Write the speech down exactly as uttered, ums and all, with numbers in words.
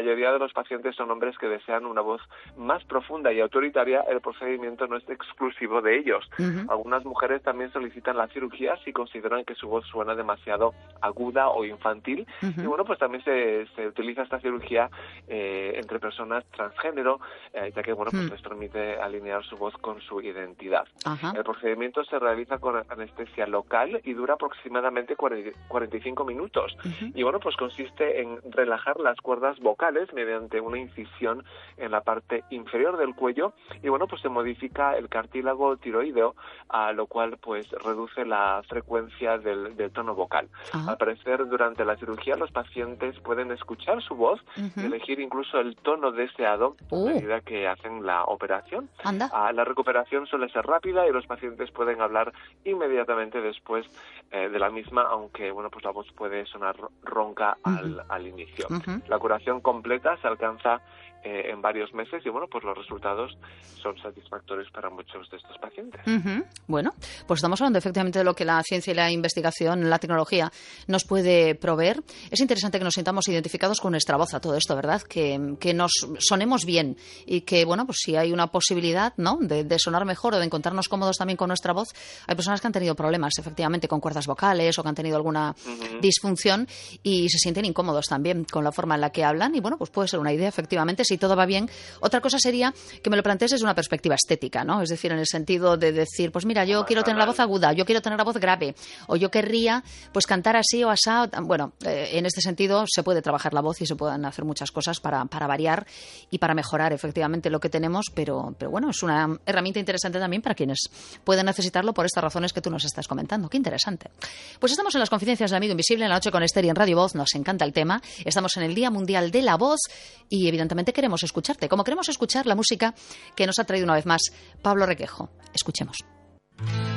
mayoría de los pacientes son hombres que desean una voz más profunda y autoritaria, el procedimiento no es exclusivo de ellos. Uh-huh. Algunas mujeres también solicitan la cirugía si consideran que su voz suena demasiado aguda o infantil. Uh-huh. Y bueno, pues también se, se utiliza esta cirugía eh, entre personas transgénero, eh, ya que bueno, pues uh-huh. les permite alinear su voz con su identidad. Uh-huh. El procedimiento se realiza con anestesia local y dura aproximadamente cuarenta y cinco minutos. Uh-huh. Y bueno, pues consiste en relajar las cuerdas vocales mediante una incisión en la parte inferior del cuello y bueno, pues se modifica el cartílago tiroideo, a lo cual pues reduce la frecuencia del, del tono vocal. Uh-huh. Al parecer, durante la cirugía los pacientes pueden escuchar su voz uh-huh. y elegir incluso el tono deseado uh. a medida que hacen la operación. Anda. Uh, la recuperación suele ser rápida y los pacientes pueden hablar inmediatamente después eh, de la misma, aunque bueno, pues la voz puede sonar ronca uh-huh. al, al inicio. Uh-huh. La curación completa se alcanza eh, en varios meses y bueno, pues los resultados son satisfactorios para muchos de estos pacientes. Uh-huh. Bueno, pues estamos hablando efectivamente de lo que la ciencia y la investigación, la tecnología nos puede proveer. Es interesante que nos sintamos identificados con nuestra voz a todo esto, ¿verdad? Que, que nos sonemos bien y que, bueno, pues si hay una posibilidad, ¿no?, de, de sonar mejor o de encontrarnos cómodos también con nuestra voz. Hay personas que han tenido problemas, efectivamente, con cuerdas vocales o que han tenido alguna uh-huh. disfunción y se sienten incómodos también con la forma en la que hablan y, bueno, pues puede ser una idea, efectivamente, si todo va bien. Otra cosa sería que me lo plantees desde una perspectiva estética, ¿no? Es decir, en el sentido de decir, pues mira, yo quiero tener la voz aguda, yo quiero tener la voz grave, o yo querría pues cantar así o asá. Bueno, eh, en este sentido se puede trabajar la voz y se pueden hacer muchas cosas para, para variar y para mejorar efectivamente lo que tenemos, pero, pero bueno, es una herramienta interesante también para quienes pueden necesitarlo por estas razones que tú nos estás comentando. Qué interesante. Pues estamos en las Confidencias del Amigo Invisible en la noche con Esther y en Radio Voz. Nos encanta el tema. Estamos en el Día Mundial de la Voz y evidentemente queremos escucharte, como queremos escuchar la música que nos ha traído una vez más Pablo Requejo. Escuchemos.